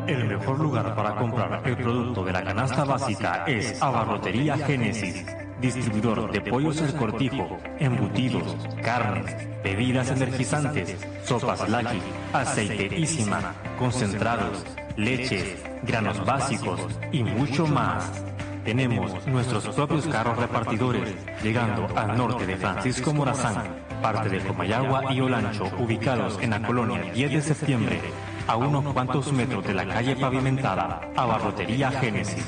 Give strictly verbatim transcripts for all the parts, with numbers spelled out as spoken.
El mejor lugar para comprar el producto de la canasta básica es Abarrotería Génesis, distribuidor de pollos El Cortijo, embutidos, carnes, bebidas energizantes, sopas Lucky, aceite Isima, concentrados, leches, granos básicos y mucho más. Tenemos nuestros propios carros repartidores, llegando al norte de Francisco Morazán, parte de Comayagua y Olancho, ubicados en la colonia diez de septiembre, a unos cuantos metros de la calle pavimentada, Abarrotería Génesis.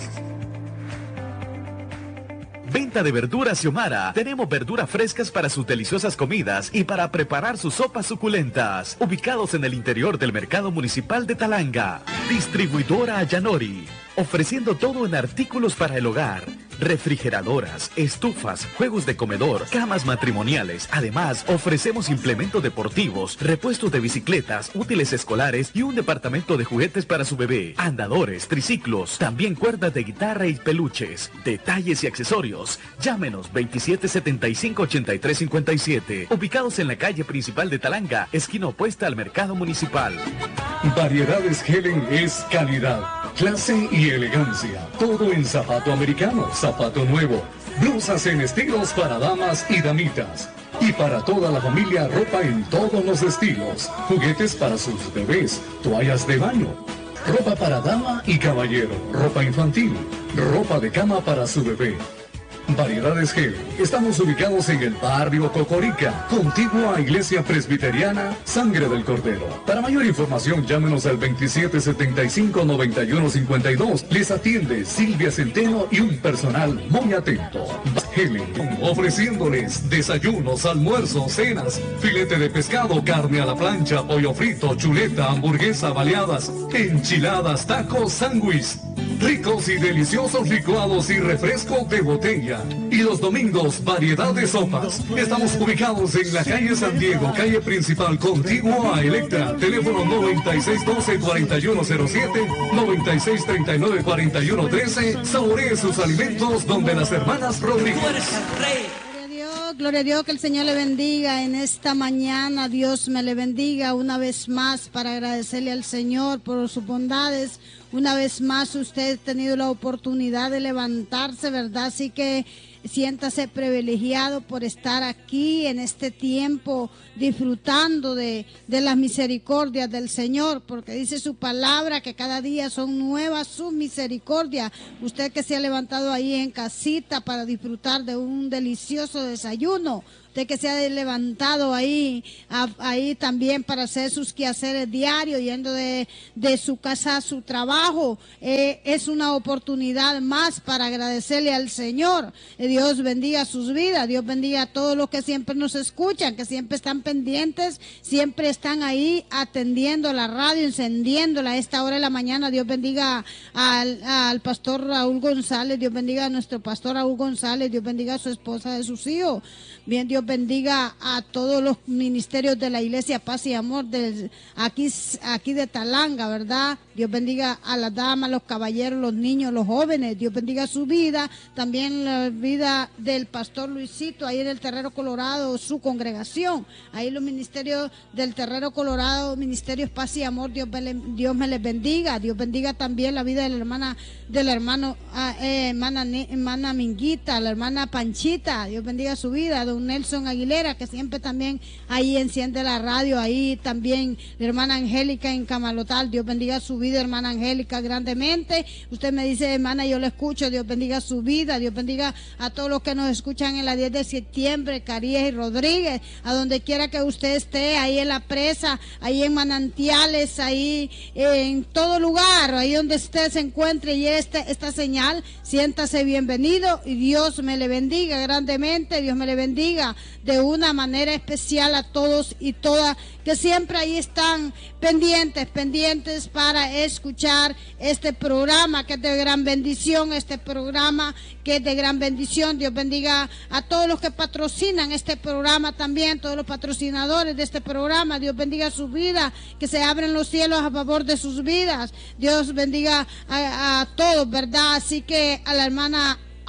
Venta de verduras Xiomara. Tenemos verduras frescas para sus deliciosas comidas y para preparar sus sopas suculentas. Ubicados en el interior del Mercado Municipal de Talanga. Distribuidora Yanori. Ofreciendo todo en artículos para el hogar. Refrigeradoras, estufas, juegos de comedor, camas matrimoniales. Además, ofrecemos implementos deportivos, repuestos de bicicletas, útiles escolares y un departamento de juguetes para su bebé. Andadores, triciclos, también cuerdas de guitarra y peluches. Detalles y accesorios. Llámenos veintisiete setenta y cinco, ochenta y tres cincuenta y siete. Ubicados en la calle principal de Talanga, esquina opuesta al Mercado Municipal. Variedades Helen es calidad, clase y elegancia. Todo en zapato americano, zapato nuevo, blusas en estilos para damas y damitas. Y para toda la familia, ropa en todos los estilos. Juguetes para sus bebés, toallas de baño, ropa para dama y caballero, ropa infantil, ropa de cama para su bebé. Variedades Gel. Estamos ubicados en el barrio Cocorica, contiguo a Iglesia Presbiteriana Sangre del Cordero. Para mayor información, llámenos al veintisiete setenta y cinco, noventa y uno cincuenta y dos. Les atiende Silvia Centeno y un personal muy atento. Gel, ofreciéndoles desayunos, almuerzos, cenas, filete de pescado, carne a la plancha, pollo frito, chuleta, hamburguesa, baleadas, enchiladas, tacos, sándwich, ricos y deliciosos licuados y refresco de botella. Y los domingos, variedad de sopas. Estamos ubicados en la calle San Diego, calle principal, contiguo a Electra. Teléfono noventa y seis doce, cuarenta y uno cero siete, noventa y seis treinta y nueve, cuarenta y uno trece. Saboree sus alimentos donde las hermanas Rodríguez. Gloria a Dios, gloria a Dios, que el Señor le bendiga en esta mañana. Dios me le bendiga una vez más para agradecerle al Señor por sus bondades. Una vez más usted ha tenido la oportunidad de levantarse, ¿verdad? Así que siéntase privilegiado por estar aquí en este tiempo disfrutando de, de las misericordias del Señor, porque dice su palabra que cada día son nuevas sus misericordias. Usted que se ha levantado ahí en casita para disfrutar de un delicioso desayuno, usted que se ha levantado ahí, a, ahí también para hacer sus quehaceres diarios, yendo de, de su casa a su trabajo, eh, es una oportunidad más para agradecerle al Señor. Eh, Dios bendiga sus vidas, Dios bendiga a todos los que siempre nos escuchan, que siempre están pendientes, siempre están ahí atendiendo la radio, encendiéndola a esta hora de la mañana. Dios bendiga al, al pastor Raúl González, Dios bendiga a nuestro pastor Raúl González, Dios bendiga a su esposa, de sus hijos. Bien, Dios bendiga a todos los ministerios de la Iglesia Paz y Amor de aquí, aquí de Talanga, ¿verdad? Dios bendiga a las damas, los caballeros, los niños, los jóvenes. Dios bendiga su vida, también la vida del pastor Luisito, ahí en el Terrero Colorado, su congregación. Ahí los ministerios del Terrero Colorado, ministerios Paz y Amor, Dios, Dios me les bendiga. Dios bendiga también la vida de la hermana, del hermano, eh, hermana, hermana Minguita, la hermana Panchita. Dios bendiga su vida. Don Nelson Aguilera, que siempre también ahí enciende la radio, ahí también la hermana Angélica en Camalotal. Dios bendiga su vida, hermana Angélica, grandemente. Usted me dice, hermana, yo le escucho. Dios bendiga su vida, Dios bendiga a todos los que nos escuchan en la diez de septiembre, Carías y Rodríguez, a donde quiera que usted esté, ahí en la presa, ahí en Manantiales, ahí en todo lugar, ahí donde usted se encuentre y este, esta señal, siéntase bienvenido y Dios me le bendiga grandemente, Dios me le bendiga de una manera especial a todos y todas que siempre ahí están pendientes, pendientes para escuchar este programa que es de gran bendición, este programa que es de gran bendición. Dios bendiga a todos los que patrocinan este programa también, todos los patrocinadores de este programa. Dios bendiga su vida, que se abren los cielos a favor de sus vidas. Dios bendiga a, a todos, ¿verdad? Así que a la hermana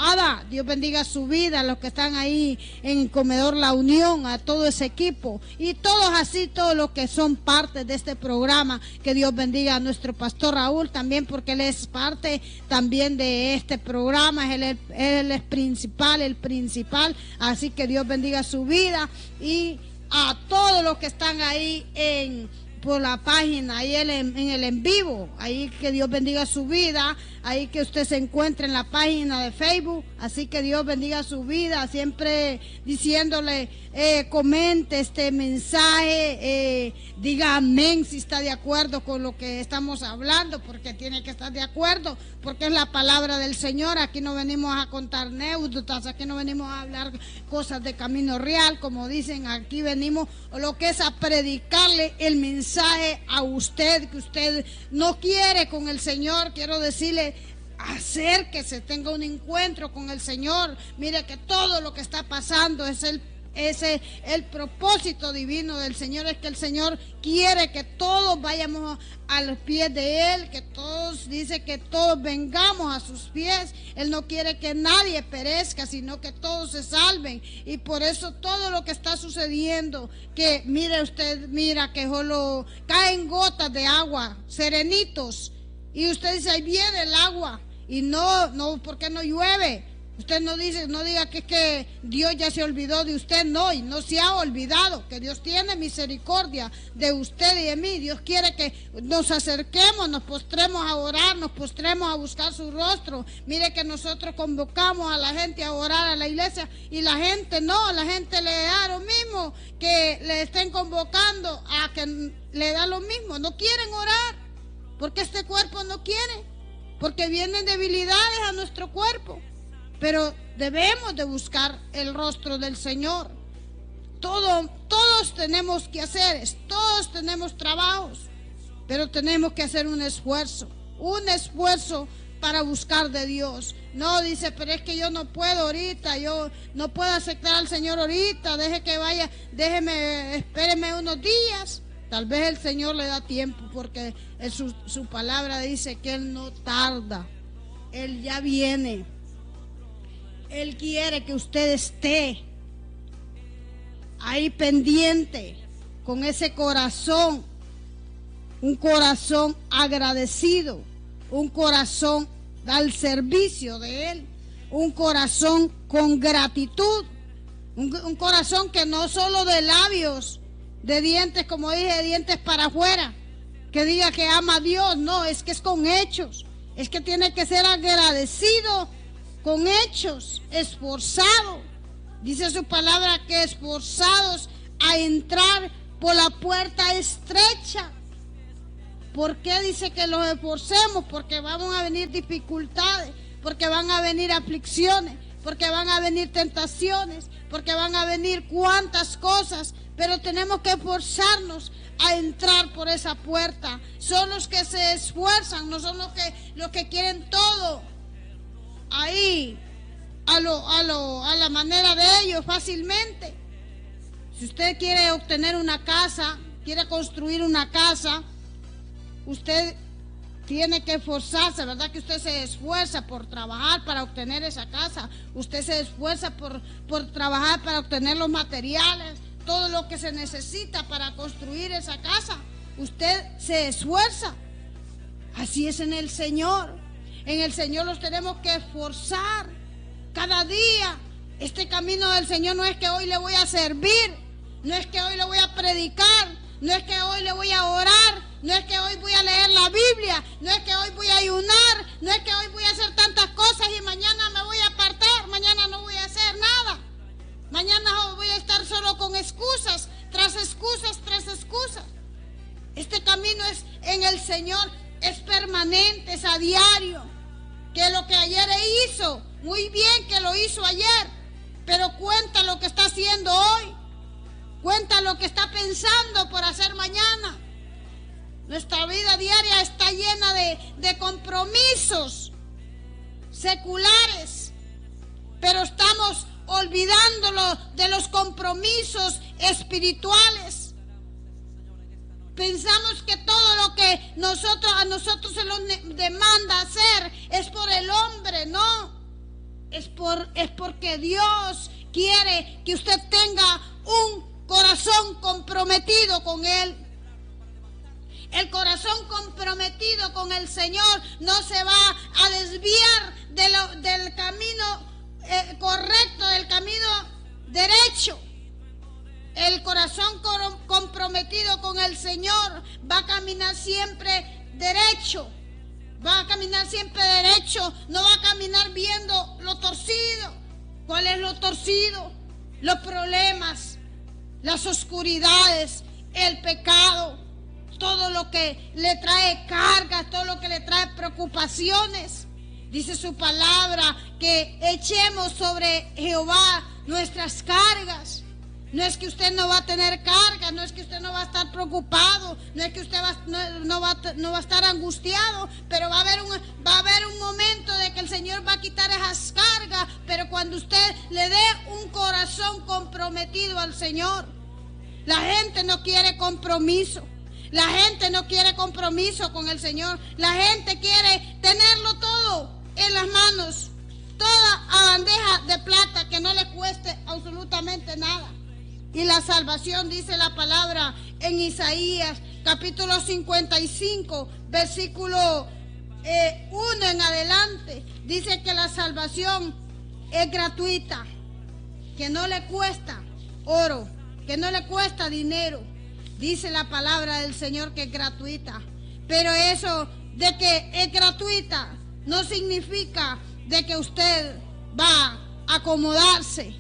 Ada, Dios bendiga su vida, a los que están ahí en el comedor La Unión, a todo ese equipo y todos así, todos los que son parte de este programa. Que Dios bendiga a nuestro pastor Raúl también, porque él es parte también de este programa, él es, él es principal, el principal, así que Dios bendiga su vida y a todos los que están ahí en por la página, ahí en, en el en vivo, ahí que Dios bendiga su vida, ahí que usted se encuentre en la página de Facebook, así que Dios bendiga su vida, siempre diciéndole, eh, comente este mensaje, eh, diga amén si está de acuerdo con lo que estamos hablando, porque tiene que estar de acuerdo, porque es la palabra del Señor. Aquí no venimos a contar anécdotas, aquí no venimos a hablar cosas de camino real, como dicen, aquí venimos lo que es a predicarle el mensaje a usted, que usted no quiere con el Señor. Quiero decirle, acérquese, tenga un encuentro con el Señor. Mire que todo lo que está pasando es el Ese el propósito divino del Señor, es que el Señor quiere que todos vayamos a los pies de Él, que todos, dice que todos vengamos a sus pies. Él no quiere que nadie perezca, sino que todos se salven. Y por eso todo lo que está sucediendo, que mire usted, mira que solo caen gotas de agua, serenitos, y usted dice, ahí viene el agua, y no, no, ¿por qué no llueve? Usted no dice, no diga que es que Dios ya se olvidó de usted, no, y no se ha olvidado, que Dios tiene misericordia de usted y de mí. Dios quiere que nos acerquemos, nos postremos a orar, nos postremos a buscar su rostro. Mire que nosotros convocamos a la gente a orar a la iglesia y la gente no, la gente le da lo mismo, que le estén convocando a que le da lo mismo, no quieren orar, porque este cuerpo no quiere, porque vienen debilidades a nuestro cuerpo. Pero debemos de buscar el rostro del Señor. Todo, todos tenemos que hacer, todos tenemos trabajos, pero tenemos que hacer un esfuerzo, un esfuerzo para buscar de Dios. No dice, pero es que yo no puedo ahorita, yo no puedo aceptar al Señor ahorita, deje que vaya, déjeme, espéreme unos días. Tal vez el Señor le da tiempo, porque en su, su palabra dice que Él no tarda, Él ya viene. Él quiere que usted esté ahí pendiente, con ese corazón, un corazón agradecido, un corazón al servicio de Él, un corazón con gratitud, un, un corazón que no solo de labios, de dientes, como dije, de dientes para afuera, que diga que ama a Dios, no, es que es con hechos, es que tiene que ser agradecido con hechos, esforzado. Dice su palabra que esforzados a entrar por la puerta estrecha. ¿Por qué dice que los esforcemos? Porque van a venir dificultades, porque van a venir aflicciones, porque van a venir tentaciones, porque van a venir cuantas cosas, pero tenemos que esforzarnos a entrar por esa puerta. Son los que se esfuerzan, no son los que, los que quieren todo ahí, a, lo, a, lo, a la manera de ellos, fácilmente. Si usted quiere obtener una casa, quiere construir una casa, usted tiene que esforzarse, ¿verdad? Que usted se esfuerza por trabajar para obtener esa casa, usted se esfuerza por, por trabajar para obtener los materiales, todo lo que se necesita para construir esa casa, usted se esfuerza. Así es en el Señor. En el Señor los tenemos que esforzar cada día. Este camino del Señor no es que hoy le voy a servir, no es que hoy le voy a predicar, no es que hoy le voy a orar, no es que hoy voy a leer la Biblia, no es que hoy voy a ayunar, no es que hoy voy a hacer tantas cosas y mañana me voy a apartar, mañana no voy a hacer nada, mañana voy a estar solo con excusas, tras excusas, tras excusas. Este camino es en el Señor, es permanente, es a diario. Que lo que ayer hizo, muy bien que lo hizo ayer, pero cuenta lo que está haciendo hoy, cuenta lo que está pensando por hacer mañana. Nuestra vida diaria está llena de, de compromisos seculares, pero estamos olvidándolo de los compromisos espirituales. Pensamos que todo lo que nosotros, a nosotros se nos demanda hacer es por el hombre, no. es, por, es porque Dios quiere que usted tenga un corazón comprometido con Él. El corazón comprometido con el Señor no se va a desviar de lo, del camino eh, correcto, del camino derecho. El corazón comprometido con el Señor va a caminar siempre derecho. Va a caminar siempre derecho. No va a caminar viendo lo torcido. ¿Cuál es lo torcido? Los problemas, las oscuridades, el pecado, todo lo que le trae cargas, todo lo que le trae preocupaciones. Dice su palabra que echemos sobre Jehová nuestras cargas. No es que usted no va a tener carga, no es que usted no va a estar preocupado, no es que usted va, no, no, va, no va a estar angustiado, pero va a haber un, va a haber un momento de que el Señor va a quitar esas cargas, pero cuando usted le dé un corazón comprometido al Señor. La gente no quiere compromiso, la gente no quiere compromiso con el Señor, la gente quiere tenerlo todo en las manos, toda a bandeja de plata que no le cueste absolutamente nada. Y la salvación, dice la palabra en Isaías capítulo cincuenta y cinco, versículo eh, uno en adelante, dice que la salvación es gratuita, que no le cuesta oro, que no le cuesta dinero. Dice la palabra del Señor que es gratuita, pero eso de que es gratuita no significa de que usted va a acomodarse.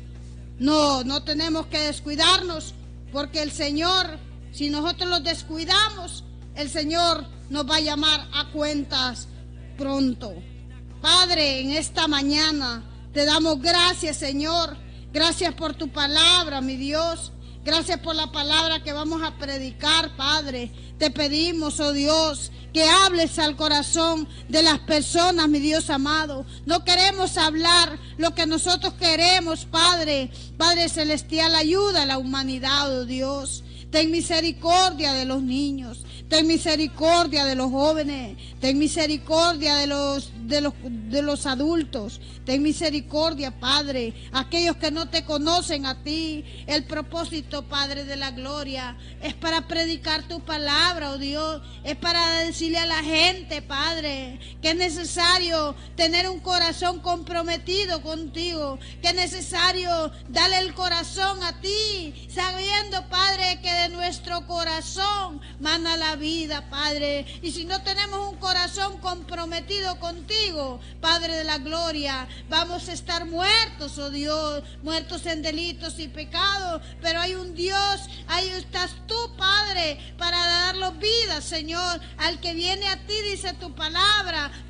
No, no tenemos que descuidarnos, porque el Señor, si nosotros los descuidamos, el Señor nos va a llamar a cuentas pronto. Padre, en esta mañana te damos gracias, Señor. Gracias por tu palabra, mi Dios. Gracias por la palabra que vamos a predicar, Padre. Te pedimos, oh Dios, que hables al corazón de las personas, mi Dios amado. No queremos hablar lo que nosotros queremos, Padre. Padre celestial, ayuda a la humanidad, oh Dios. Ten misericordia de los niños. Ten misericordia de los jóvenes. Ten misericordia de los, de los, de los adultos. Ten misericordia, Padre, aquellos que no te conocen a ti. El propósito, Padre de la gloria, es para predicar tu palabra, oh Dios. Es para decirle a la gente, Padre, que es necesario tener un corazón comprometido contigo. Que es necesario darle el corazón a ti, sabiendo, Padre, que de nuestro corazón mana la vida, Padre. Y si no tenemos un corazón comprometido contigo, Padre de la gloria, vamos a estar muertos, oh Dios, muertos en delitos y pecados. Pero hay un Dios, ahí estás tú, Padre, para darnos vida, Señor, al que viene a ti, dice tu palabra,